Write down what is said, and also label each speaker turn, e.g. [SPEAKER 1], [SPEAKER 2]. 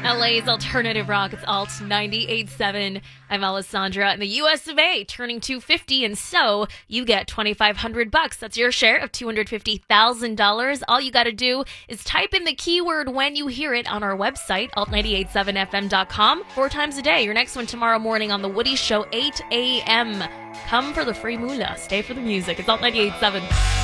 [SPEAKER 1] LA's alternative rock. It's Alt 98.7. I'm Alessandra. In the US of A, turning 250, and so you get $2,500. That's your share of $250,000. All you got to do is type in the keyword when you hear it on our website, alt987fm.com, 4 times a day. Your next one tomorrow morning on The Woody Show, 8 a.m. Come for the free moolah. Stay for the music. It's Alt 98.7.